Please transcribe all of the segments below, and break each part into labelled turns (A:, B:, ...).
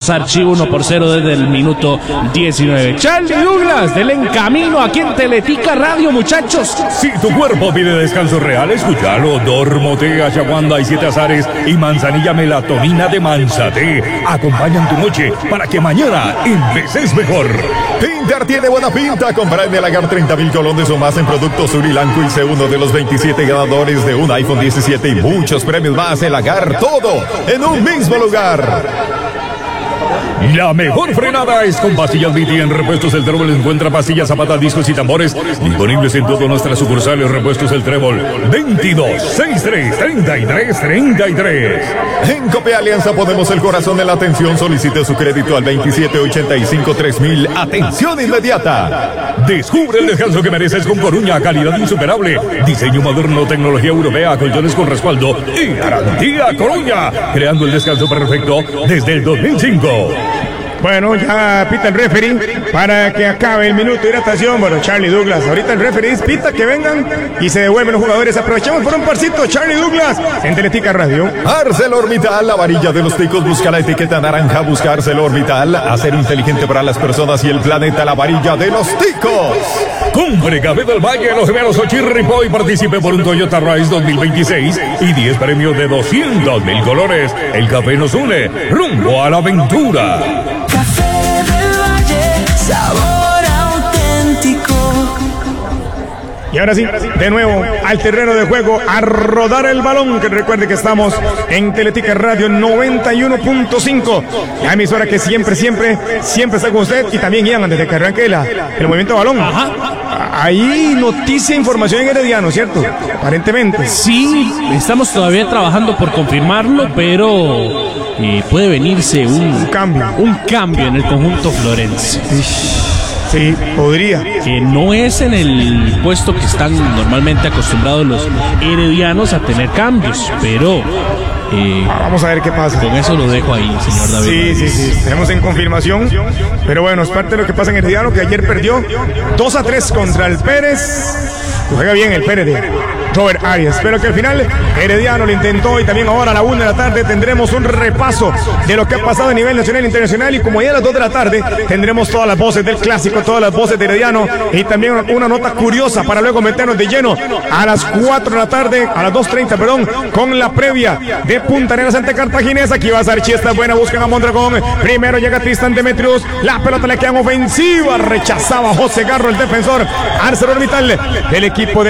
A: Sarchi 1-0 desde el minuto 19. Charlie Douglas, del en camino aquí en Teletica Radio, muchachos.
B: Si tu cuerpo pide descanso real, escúchalo. Dormotea, Ashwagandha y 7 azares y manzanilla melatonina de Manzate acompañan tu noche para que mañana empeces mejor.
C: Pintar tiene buena pinta. Compra en el Lagar 30,000 colones o más en productos Surilanco y sé uno de los 27 ganadores de un iPhone 17 y muchos premios más. El Lagar, todo en un mismo lugar.
B: La mejor frenada es con pastillas BT. En Repuestos El Trébol encuentra pastillas, zapatas, discos y tambores disponibles en todas nuestras sucursales. Repuestos El Trébol, 22633333.
C: En Copé Alianza ponemos el corazón en la atención. Solicite su crédito al 2785-3000. Atención inmediata.
B: Descubre el descanso que mereces con Coruña, calidad insuperable, diseño moderno, tecnología europea, colchones con respaldo y garantía Coruña, creando el descanso perfecto desde el 2005.
D: Bueno, ya pita el referee para que acabe el minuto de hidratación. Bueno, Charlie Douglas, ahorita el referee pita que vengan y se devuelven los jugadores. Aprovechamos por un parcito, Charlie Douglas en Teletica Radio.
C: ArcelorMittal, la varilla de los ticos, busca la etiqueta naranja, busca ArcelorMittal, acero inteligente para las personas y el planeta, la varilla de los ticos.
B: Compre Café del Valle, Los Gemelos Ochirripó y participe por un Toyota Rise 2026 y 10 premios de 200,000 colores. El café nos une rumbo a la aventura.
E: Café del Valle, sabor auténtico.
D: Y ahora sí, de nuevo al terreno de juego, a rodar el balón, que recuerde que estamos en Teletica Radio 91.5, la emisora que siempre está con usted, y también Ian, desde que arranque el movimiento de balón.
A: Ajá.
D: Ahí noticia, información en Herediano, ¿cierto? Aparentemente.
A: Sí, estamos todavía trabajando por confirmarlo, pero puede venirse un cambio en el conjunto florense.
D: Sí, podría.
A: Que no es en el puesto que están normalmente acostumbrados los heredianos a tener cambios, pero
D: vamos a ver qué pasa.
A: Con eso lo dejo ahí, señor David.
D: Sí. Tenemos en confirmación. Pero bueno, es parte de lo que pasa en Herediano, que ayer perdió 2-3 contra el Pérez. Juega bien el Pérez de Robert Arias. Pero que al final Herediano lo intentó, y también ahora a la 1 de la tarde tendremos un repaso de lo que ha pasado a nivel nacional e internacional, y como ya a las 2 de la tarde tendremos todas las voces del clásico, todas las voces de Herediano, y también una nota curiosa para luego meternos de lleno a las 4 de la tarde, a las 2:30, perdón, con la previa de Punta Arenas ante Cartaginés. Aquí va a Sarchi, esta buena, buscan a Mondragón, primero llega Tristan Demetrius, la pelota le queda en ofensiva, rechazaba José Garro, el defensor ArcelorMittal del equipo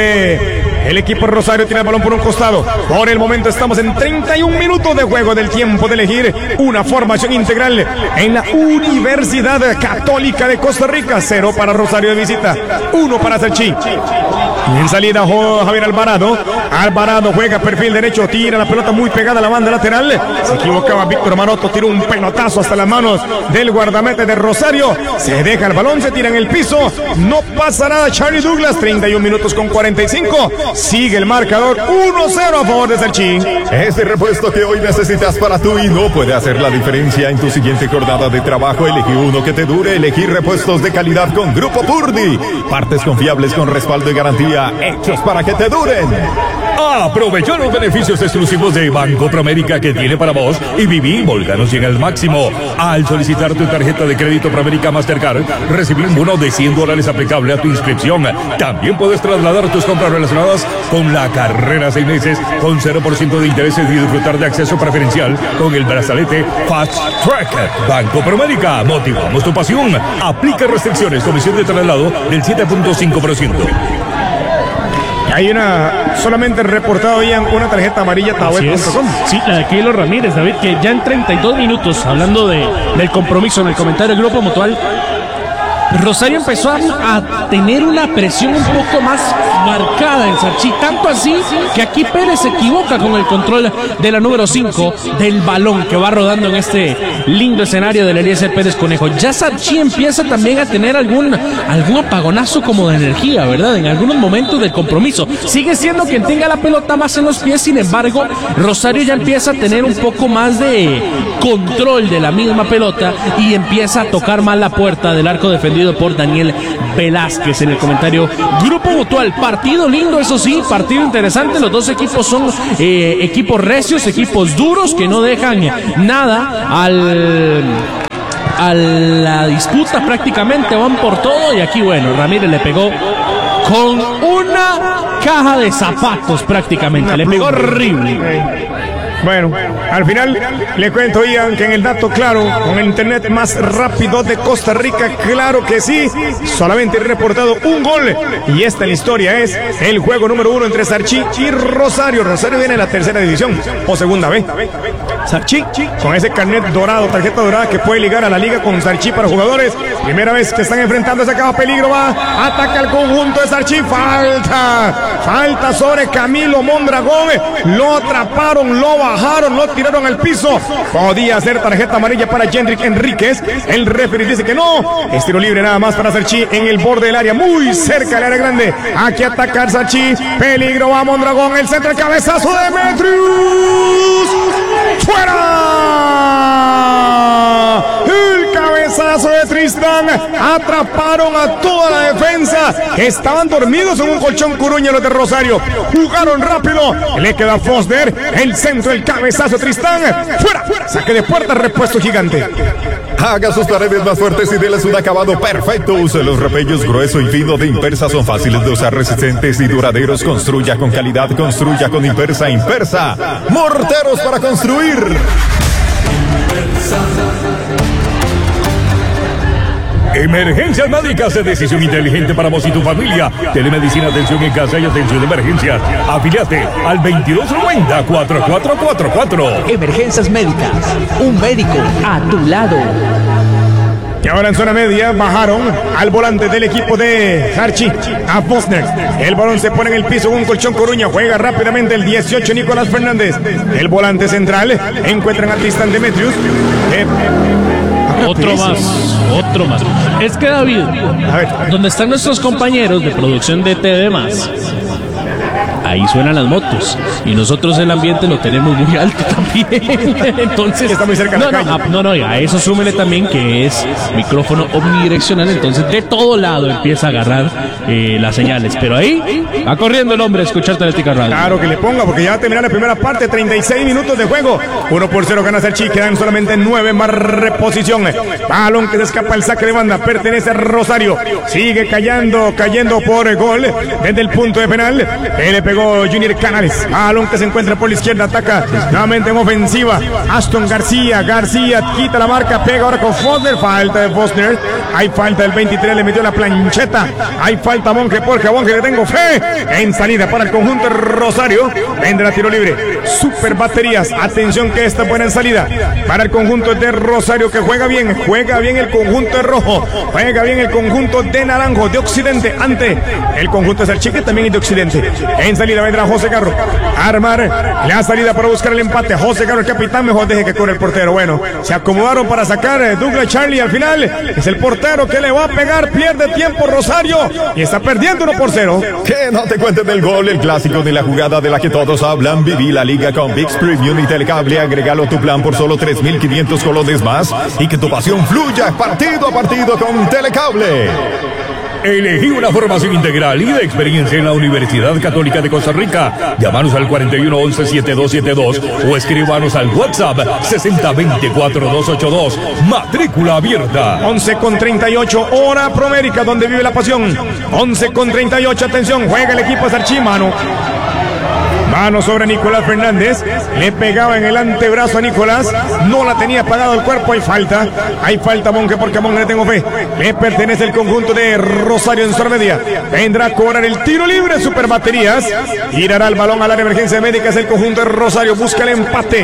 D: Rosario. Tiene el balón por un costado. Por el momento estamos en 31 minutos de juego, del tiempo de elegir una formación integral en la Universidad Católica de Costa Rica. 0 para Rosario de visita, 1 para Sarchi. En salida Javier Alvarado juega perfil derecho, tira la pelota muy pegada a la banda lateral. Se equivocaba Víctor Maroto, tiró un pelotazo hasta las manos del guardamete de Rosario. Se deja el balón, se tira en el piso, no pasa nada. Charlie Douglas, 31 minutos con 45. Sigue el marcador 1-0 a favor de Sarchi.
C: Ese repuesto que hoy necesitas para tu hijo puede hacer la diferencia en tu siguiente jornada de trabajo. Elegí uno que te dure. Elegí repuestos de calidad con Grupo Purdy. Partes confiables con respaldo y garantía, hechos para que te duren.
B: Aprovecha los beneficios exclusivos de Banco Promérica que tiene para vos y viví Volcanos llega al máximo. Al solicitar tu tarjeta de crédito Promérica Mastercard, recibí un bono de $100 aplicable a tu inscripción. También puedes trasladar tus compras relacionadas con la carrera 6 meses con 0% de intereses y disfrutar de acceso preferencial con el brazalete Fast Track. Banco Promérica, motivamos tu pasión. Aplica restricciones, comisión de traslado del 7.5%.
D: Hay solamente reportado ya una tarjeta amarilla Tablet.com.
A: Sí, la de Keylor Ramírez, David, que ya en 32 minutos, hablando del compromiso en el comentario del Grupo Mutual, Rosario empezó a tener una presión un poco más marcada en Sarchi, tanto así que aquí Pérez se equivoca con el control de la número 5 del balón que va rodando en este lindo escenario del Eliezer Pérez Conejo. Ya Sarchi empieza también a tener algún apagonazo como de energía, ¿verdad? En algunos momentos del compromiso. Sigue siendo quien tenga la pelota más en los pies, sin embargo, Rosario ya empieza a tener un poco más de control de la misma pelota y empieza a tocar más la puerta del arco defendido por Daniel Velázquez. En el comentario Grupo Mutual, partido lindo, eso sí, partido interesante. Los dos equipos son equipos recios, equipos duros que no dejan nada a la disputa prácticamente, van por todo y aquí bueno, Ramírez le pegó con una caja de zapatos prácticamente, le pegó horrible.
D: Bueno, al final le cuento, Ian, que en el dato claro, con el internet más rápido de Costa Rica, claro que sí, solamente he reportado un gol. Y esta la historia es el juego número 1 entre Sarchi y Rosario. Rosario viene de la tercera división o segunda B. Sarchi, con ese carnet dorado, tarjeta dorada que puede ligar a la liga con Sarchi para jugadores. Primera vez que están enfrentando, se acaba peligro, va, ataca el conjunto de Sarchi, falta sobre Camilo Mondragón, lo atraparon, lo bajaron, lo tiraron al piso. Podía ser tarjeta amarilla para Jendrik Enríquez. El referee dice que no. Es tiro libre nada más para Sarchi en el borde del área, muy cerca del área grande. Aquí atacar Sarchi. Peligro, va Mondragón. El centro, el cabezazo de Demetrius. ¡Fuera! El cabezazo de Tristán. Atraparon a toda la defensa. Estaban dormidos en un colchón Curuña los de Rosario. Jugaron rápido. Le queda Foster. El centro, el cabezazo de Tristán. ¡Fuera! Saque de puerta, repuesto gigante.
C: Haga sus paredes más fuertes y déles un acabado perfecto. Use los repellos grueso y fino de Impersa. Son fáciles de usar, resistentes y duraderos. Construya con calidad, construya con Impersa. Impersa, morteros para construir.
B: Emergencias médicas de decisión inteligente para vos y tu familia. Telemedicina, atención en casa y atención de emergencias. Afíliate al 2290-4444.
F: Emergencias médicas, un médico a tu lado.
D: Y ahora en zona media bajaron al volante del equipo de Sarchi, a Fosner. El balón se pone en el piso, un colchón Coruña. Juega rápidamente el 18 Nicolás Fernández. El volante central. Encuentran a Tristan Demetrius.
A: Otro más. Es que David,
D: A ver.
A: donde están nuestros compañeros de producción de TV más, ahí suenan las motos y nosotros el ambiente lo tenemos muy alto también. Entonces
D: Está muy cerca de la calle.
A: no, y a eso súmele también que es micrófono omnidireccional, entonces de todo lado empieza a agarrar las señales, pero ahí va corriendo el hombre a escuchar Atlética Radio.
D: Claro que le ponga, porque ya va a terminar la primera parte, 36 minutos de juego. 1-0 gana Sarchi, quedan solamente 9 más reposición. Balón que se escapa el saque de banda, pertenece a Rosario. Sigue cayendo por gol desde el punto de penal. Le pegó Junior Canales. Balón que se encuentra por la izquierda, ataca nuevamente en ofensiva. Aston García quita la marca, pega ahora con Foster. Falta de Foster. Hay falta del 23, le metió la plancheta. Hay falta Monje, porque a Monje le tengo fe. En salida para el conjunto de Rosario. Vendrá tiro libre. Super baterías. Atención que esta buena en salida para el conjunto de Rosario, que juega bien el conjunto de rojo. Juega bien el conjunto de naranjo, de occidente, ante el conjunto de Sarchi, que también es de occidente. En salida vendrá José Garro. Armar la salida para buscar el empate. José Garro, el capitán, mejor deje que corra el portero. Bueno, se acomodaron para sacar Douglas Charlie. Al final es el portero que le va a pegar. Pierde tiempo Rosario y está perdiendo 1-0.
C: Que no te cuenten del gol, el clásico de la jugada de la que todos hablan. Viví la liga con ViX Premium y Telecable. Agregalo a tu plan por solo 3.500 colones más y que tu pasión fluya partido a partido con Telecable.
B: Elegí una formación integral y de experiencia en la Universidad Católica de Costa Rica. Llámanos al 4111-7272 o escríbanos al WhatsApp 6020-4282. Matrícula abierta.
D: 11:38, hora Promérica, donde vive la pasión. 11:38, atención, juega el equipo de Sarchi, Mano sobre Nicolás Fernández. Le pegaba en el antebrazo a Nicolás. No la tenía pagado el cuerpo. Hay falta Monje, porque a Monje le tengo fe. Le pertenece el conjunto de Rosario en zona media. Vendrá a cobrar el tiro libre. Super baterías. Girará el balón a la emergencia médica. Es el conjunto de Rosario. Busca el empate.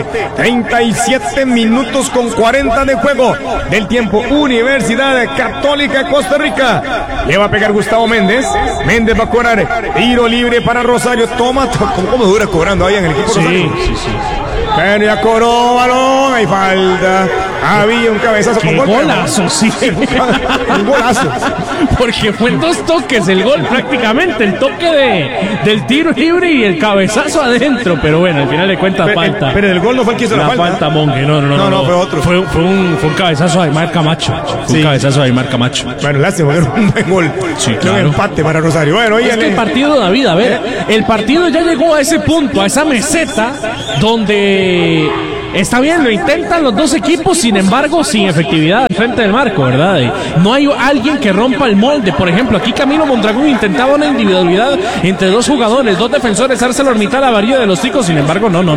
D: 37 minutos con 40 de juego del tiempo. Universidad Católica de Costa Rica. Le va a pegar Gustavo Méndez. Méndez va a cobrar tiro libre para Rosario. Toma, ¿cómo dura cobrando ahí en el equipo?
A: Sí.
D: Pero ya cobró balón, hay falta. Había un cabezazo con gol.
A: Golazo, sí.
D: Un golazo.
A: Porque fue en 2 toques el gol prácticamente. El toque del tiro libre y el cabezazo adentro. Pero bueno, al final de cuentas falta.
D: Pero el gol no fue el que hizo la falta.
A: Falta Monge, no,
D: fue otro.
A: Fue un cabezazo de Aymar Camacho. Un cabezazo de Aymar Camacho.
D: Bueno, lástima, era un buen gol.
A: Sí,
D: Un
A: claro.
D: empate para Rosario. Bueno,
A: Es que el partido, David, a ver, el partido ya llegó a ese punto, a esa meseta, donde está bien, lo intentan los dos equipos, sin embargo, sin efectividad frente del marco, ¿verdad? No hay alguien que rompa el molde. Por ejemplo, aquí Camilo Mondragón intentaba una individualidad entre dos jugadores, dos defensores, ArcelorMittal a Varillo de los Ticos, sin embargo, no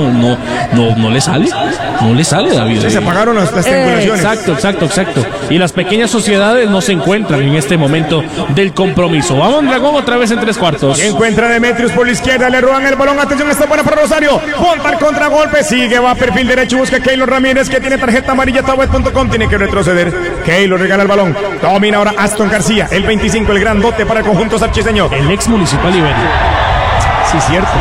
A: le sale. No le sale, David.
D: Sí, se apagaron las triangulaciones.
A: Exacto. Y las pequeñas sociedades no se encuentran en este momento del compromiso. Va Mondragón otra vez en 3/4.
D: Encuentra a Demetrius por la izquierda, le roban el balón. Atención, está buena para Rosario. Ponta al contragolpe, sigue, va a perfil derecho, busca a Keylor Ramírez, que tiene tarjeta amarilla. Tablet.com, tiene que retroceder. Keylor regala el balón. Domina ahora Aston García, el 25, el grandote para el conjunto sarchiseño.
A: El ex Municipal Ibero.
D: Sí, cierto.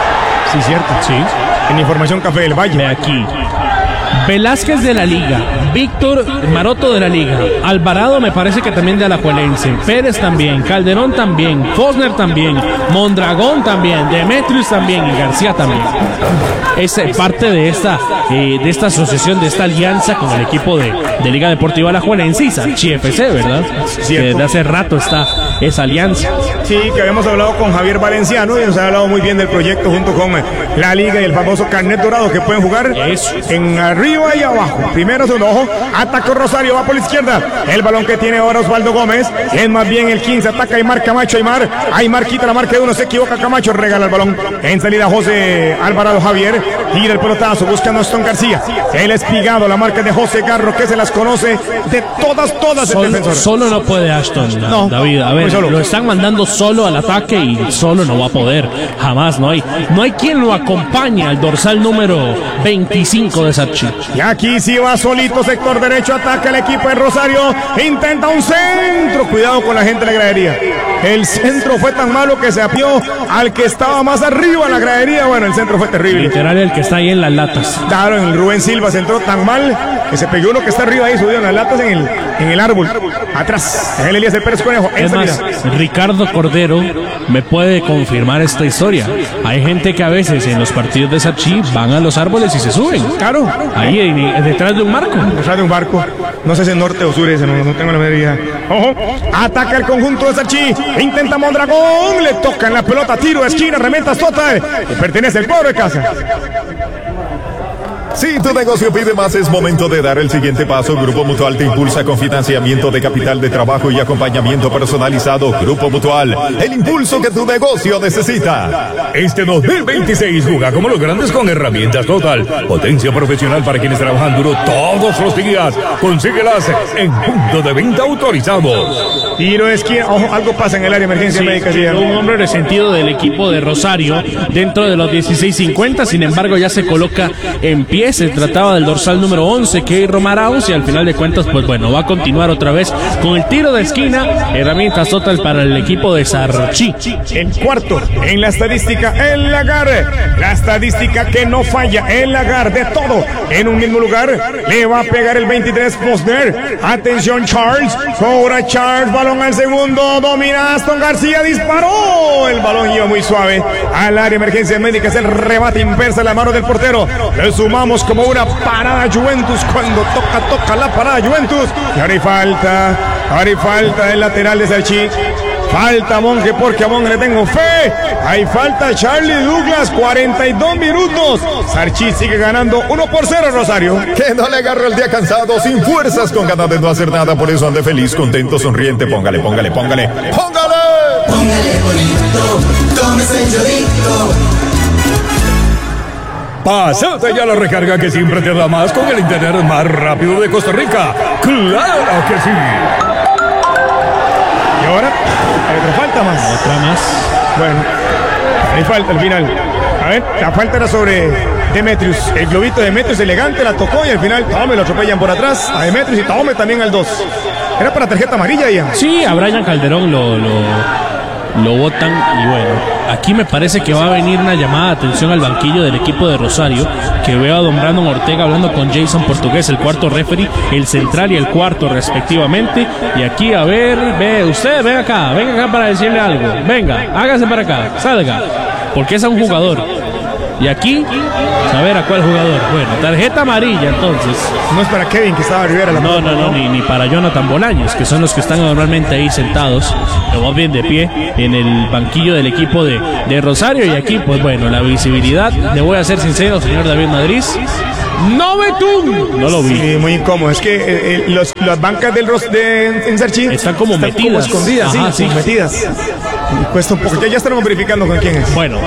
A: Sí.
D: En Información Café del Valle.
A: Ve aquí. Velázquez de la Liga, Víctor Maroto de la Liga, Alvarado me parece que también de Alajuelense, Pérez también, Calderón también, Fosner también, Mondragón también, Demetrius también y García también. Es parte de esta asociación, de esta alianza con el equipo de Liga Deportiva Alajuelense y Sarchi FC, ¿verdad? Que desde hace rato está esa alianza.
D: Sí, que habíamos hablado con Javier Valenciano y nos ha hablado muy bien del proyecto junto con la Liga y el famoso carnet dorado que pueden jugar en arriba y abajo. Primero, segundo, ojo, ataca Rosario, va por la izquierda. El balón que tiene ahora Osvaldo Gómez es más bien el 15, ataca Aymar Camacho. Aymar quita la marca de uno, se equivoca Camacho, regala el balón. En salida José Alvarado Javier, tira el pelotazo, buscando a Aston García. El espigado, la marca de José Garro, que se las conoce de todas el defensor.
A: Solo no puede Aston, no, David. A ver, lo están mandando solo al ataque y solo no va a poder. Jamás, no hay quien lo acompañe al dorsal número 25 de Sarchi.
D: Y aquí sí va solito, sector derecho, ataca el equipo de Rosario, intenta un centro, cuidado con la gente de la gradería. El centro fue tan malo que se apió al que estaba más arriba en la gradería. Bueno, el centro fue terrible.
A: Literal, el que está ahí en las latas.
D: Claro, el Rubén Silva se entró tan mal que se pegó uno que está arriba ahí, subió en las latas en el árbol. Atrás, en el Elías Pérez Conejo.
A: Es más, Ricardo Cordero me puede confirmar esta historia. Hay gente que a veces en los partidos de Sarchi van a los árboles y se suben.
D: Claro.
A: Ahí detrás de un marco.
D: Detrás de un barco. No sé si es norte o sur ese, no tengo la medida. Ojo, ataca el conjunto de Sarchi. Intenta Mondragón, le tocan la pelota, tiro de esquina, remeta total. Le pertenece al cuadro de casa.
C: Si tu negocio pide más, es momento de dar el siguiente paso. Grupo Mutual te impulsa con financiamiento de capital de trabajo y acompañamiento personalizado. Grupo Mutual, el impulso que tu negocio necesita.
B: Este 2026 juega como los grandes con herramientas Total. Potencia profesional para quienes trabajan duro todos los días. Consíguelas en punto de venta autorizados.
D: Tiro de esquina, ojo, algo pasa en el área de emergencia médica.
A: Un hombre resentido del equipo de Rosario dentro de los 16:50, sin embargo ya se coloca en pie. Se trataba del dorsal número 11, Key Romaraus, y al final de cuentas, pues bueno, va a continuar otra vez con el tiro de esquina. Herramientas Total para el equipo de Sarchi.
D: El cuarto en la estadística, el Lagar. La estadística que no falla, el Lagar de todo en un mismo lugar. Le va a pegar el 23 Fosner. Atención, Charles. Cobra Charles, balón al segundo. Domina Aston García, disparó. El balón iba muy suave al área de emergencia médica. Es el remate inversa en la mano del portero. Le sumamos como una parada Juventus cuando toca la parada Juventus. Y ahora hay falta el lateral de Sarchi. Falta Monje porque a Monje le tengo fe. Hay falta Charlie Douglas, 42 minutos. Sarchi sigue ganando 1-0 Rosario.
C: Que no le agarre el día cansado, sin fuerzas, con ganas de no hacer nada. Por eso ande feliz, contento, sonriente. Póngale.
E: Póngale bonito, tómese el chorito.
B: Pásate ya la recarga que siempre te da más con el internet más rápido de Costa Rica. ¡Claro que sí!
D: Y ahora, hay otra falta más.
A: Otra más.
D: Bueno, hay falta al final. A ver, la falta era sobre Demetrius. El globito de Demetrius elegante la tocó y al final Tome lo atropellan por atrás a Demetrius y Tome también al 2. Era para tarjeta amarilla ya.
A: Sí, a Brian Calderón lo botan y bueno, aquí me parece que va a venir una llamada de atención al banquillo del equipo de Rosario, que veo a don Brandon Ortega hablando con Jason Portugués, el cuarto referee, el central y el cuarto respectivamente. Y aquí a ver, venga acá para decirle algo, venga, hágase para acá, salga, porque es a un jugador. Y aquí, a ver a cuál jugador. Bueno, tarjeta amarilla entonces.
D: No es para Kevin que estaba Rivera.
A: No, ni para Jonathan Bolaños, que son los que están normalmente ahí sentados, o más bien de pie, en el banquillo del equipo de Rosario. Y aquí, pues bueno, la visibilidad, le voy a ser sincero, señor David Madrid, Novetún. No lo vi.
D: Sí, muy incómodo. Es que las bancas en Sarchi
A: están como metidas.
D: Como escondidas,
A: ajá,
D: sí, metidas. Cuesta un poco. Ya estamos verificando con quién es.
A: Bueno,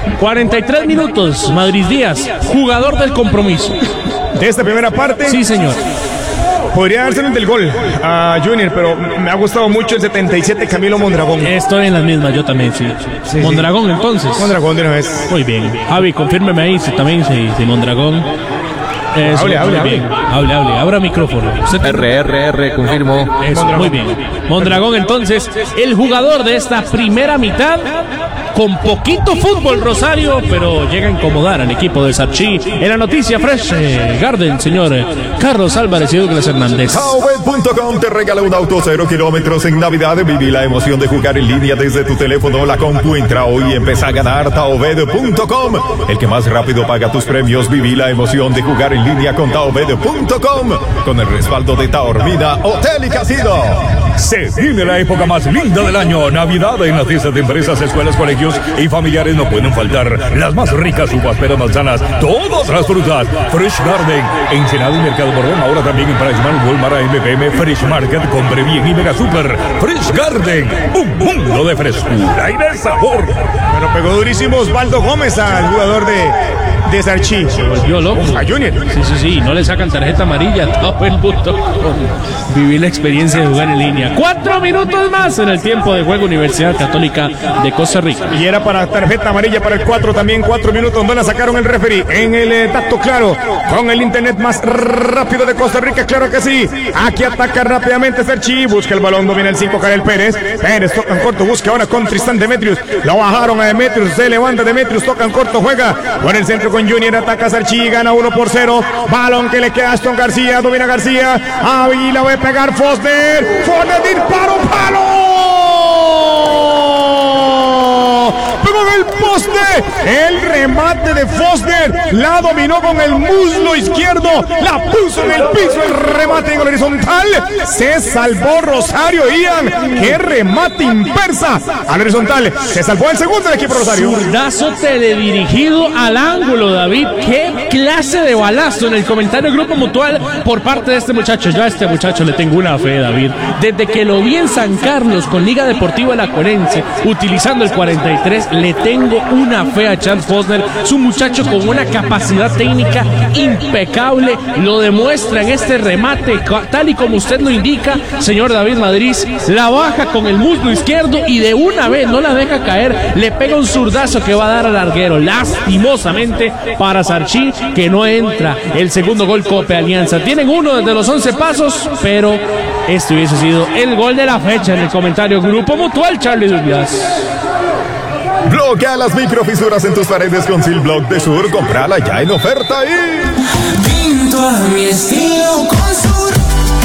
A: 43 minutos. Madrid Díaz, jugador del compromiso.
D: De esta primera parte.
A: Sí, señor.
D: Podría dárselo del gol a Junior, pero me ha gustado mucho el 77 Camilo Mondragón.
A: Estoy en las mismas, yo también, sí. Mondragón, entonces.
D: Mondragón de una vez.
A: Muy bien. Javi, confírmeme ahí si también si Mondragón. Eso, hable. Abra micrófono.
G: RRR, confirmo.
A: Eso, muy bien. Mondragón, entonces, el jugador de esta primera mitad, con poquito fútbol, Rosario, pero llega a incomodar al equipo de Sarchi. En la noticia Fresh Garden, señor Carlos Álvarez y Douglas Hernández.
C: Taobed.com te regala un auto 0 kilómetros en Navidad. Viví la emoción de jugar en línea desde tu teléfono o la compu. Entra hoy y empieza a ganar. Taobed.com, el que más rápido paga tus premios. Viví la emoción de jugar en línea con Taobed.com, con el respaldo de Taormina Hotel y Casino.
B: Se viene la época más linda del año, Navidad. En las fiestas de empresas, escuelas, colegios y familiares no pueden faltar las más ricas uvas, peras, manzanas, todas las frutas. Fresh Garden, Ensenada y Mercado Bordón, ahora también en PriceMart, Walmart, MPM, Fresh Market, Compre Bien y Mega Super. Fresh Garden, un mundo de frescura y de sabor.
D: Bueno, pegó durísimo Osvaldo Gómez al jugador de Sarchi.
A: Se volvió loco.
D: A Junior.
A: Sí. No le sacan tarjeta amarilla. Taobed.com. Vivir la experiencia de jugar en línea. 4 minutos más en el tiempo de juego. Universidad Católica de Costa Rica.
D: Y era para tarjeta amarilla para el 4 también. 4 minutos donde la sacaron el referee. En el dato claro. Con el internet más rápido de Costa Rica. Claro que sí. Aquí ataca rápidamente Sarchi. Busca el balón. Domina el 5 Karel Pérez. Pérez toca en corto. Busca ahora con Tristán Demetrius. Lo bajaron a Demetrius. Se levanta Demetrius. Toca en corto. Juega por el centro con Junior. Ataca Sarchi. Gana 1-0. Balón que le queda a Aston García. Domina García. Ahí la voy a pegar Foster. Foster disparo. ¡Palo! Pegó en el poste. El remate de Foster. La dominó con el muslo izquierdo. La puso en el piso. El remate en horizontal. Se salvó Rosario Ian. ¡Qué remate inversa! Al horizontal. Se salvó el segundo del equipo Rosario.
A: Zurdazo teledirigido al ángulo, David. ¡Qué clase de balazo! En el comentario del Grupo Mutual por parte de este muchacho. Yo a este muchacho le tengo una fe, David. Desde que lo vi en San Carlos con Liga Deportiva Alajuelense, utilizando el 43, le tengo una fe a Charles Foster. Es un muchacho con una capacidad técnica impecable. Lo demuestra en este remate, tal y como usted lo indica, señor David Madrid. La baja con el muslo izquierdo y de una vez no la deja caer. Le pega un zurdazo que va a dar al larguero. Lastimosamente para Sarchi, que no entra el segundo gol Cope Alianza. Tienen uno desde los 11 pasos, pero este hubiese sido el gol de la fecha. En el comentario Grupo Mutual, Charlie Douglas.
C: Bloquea las microfisuras en tus paredes con Silblock de Sur. Comprala ya en oferta y...
E: Pinto a mi estilo con Sur.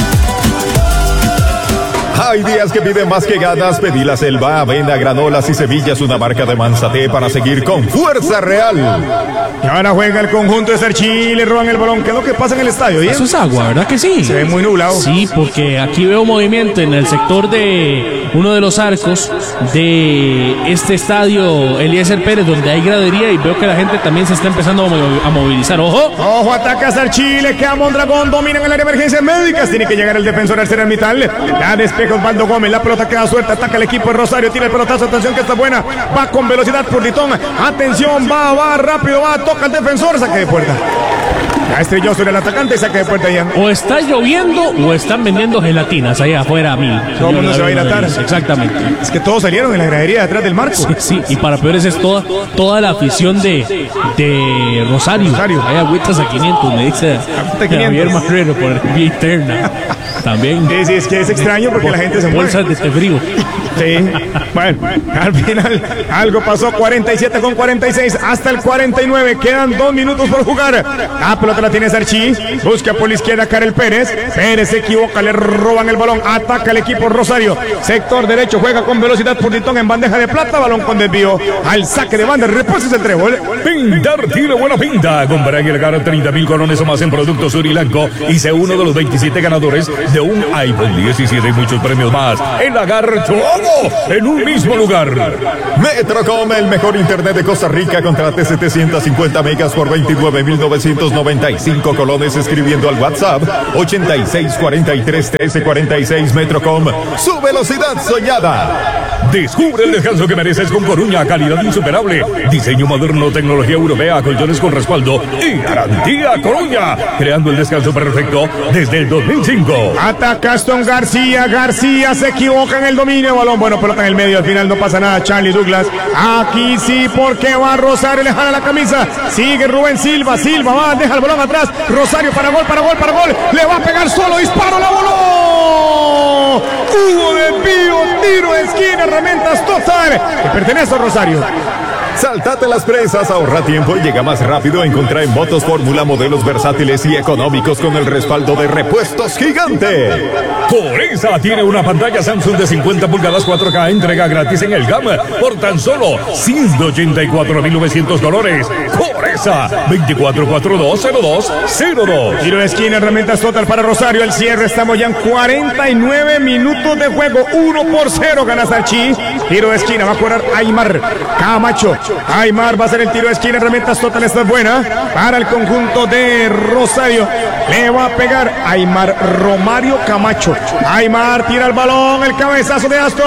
C: Hay días que piden más que ganas. Pedí la Selva, Avena, Granolas y Semillas, una marca de Manzaté para seguir con fuerza real.
D: Y ahora juega el conjunto de Sarchi, le roban el balón. ¿Qué es lo que pasa en el estadio?
A: Eso es agua, ¿verdad que sí?
D: Se ve muy nublado.
A: Sí, porque aquí veo movimiento en el sector de uno de los arcos de este estadio Eliezer Pérez, donde hay gradería, y veo que la gente también se está empezando a movilizar. ¡Ojo!
D: ¡Ojo! Ataca Sarchi, le queda Mondragón, dominan el área de emergencias médicas. Tiene que llegar el defensor al mitad. La despeja Osvaldo Gómez, la pelota queda suelta, ataca el equipo de Rosario, tira el pelotazo, atención que está buena, va con velocidad Purditón, atención, va rápido, toca el defensor, saque de puerta. Ya estrelló sobre el atacante y saque de puerta ya.
A: O está lloviendo o están vendiendo gelatinas allá afuera a mí.
D: Todo el mundo se va a hidratar.
A: Exactamente.
D: Es que todos salieron en la gradería detrás del marco.
A: Sí, y para peores es toda la afición de Rosario. Hay agüitas a 500, me dice Javier Marrero por vía interna. También.
D: Sí, es que es extraño porque la gente se mueve.
A: Bolsas de té frío.
D: Sí. Bueno, al final algo pasó. 47 con 46 hasta el 49. Quedan 2 minutos por jugar. La pelota la tiene Sarchi. Busca por la izquierda Karel Pérez. Pérez se equivoca, le roban el balón. Ataca el equipo Rosario. Sector derecho, juega con velocidad Purditón en bandeja de plata. Balón con desvío al saque de banda. Reposes el trébol.
B: Pintar tiene buena pinta. Compra y ganar 30,000 colones o más en productos Surilanco y sea uno de los 27 ganadores de un iPhone 17 y muchos premios más. El Lagar todo en un mismo lugar.
C: Metrocom, el mejor internet de Costa Rica. Contrate 750 megas por $29,990 95 colones escribiendo al WhatsApp 86431346 Metrocom. Su velocidad soñada.
B: Descubre el descanso que mereces con Coruña, calidad insuperable, diseño moderno, tecnología europea, colchones con respaldo y garantía Coruña, creando el descanso perfecto desde el 2005.
D: Ataca Aston García, García se equivoca en el dominio, balón, bueno, pelota en el medio, al final no pasa nada, Charlie Douglas, aquí sí, porque va Rosario, le jala la camisa, sigue Rubén Silva, Silva va, deja el balón atrás, Rosario para gol, le va a pegar solo, disparo, la voló, Hugo de Pío, tiro de esquina, herramientas total, que pertenece a Rosario.
C: Saltate las presas, ahorra tiempo y llega más rápido. Encontrá en Motos Fórmula modelos versátiles y económicos con el respaldo de Repuestos Gigante.
B: Coresa tiene una pantalla Samsung de 50 pulgadas 4K, entrega gratis en el GAM por tan solo $184,900. Coresa, 24420202.
D: Tiro de esquina, herramientas total para Rosario. El cierre, estamos ya en 49 minutos de juego. 1-0 gana Salchi. Tiro de esquina, va a cobrar Aymar Camacho. Aymar va a hacer el tiro de esquina, herramientas total, esta es buena para el conjunto de Rosario. Le va a pegar Aymar Romario Camacho. Aymar tira el balón, el cabezazo de Aston.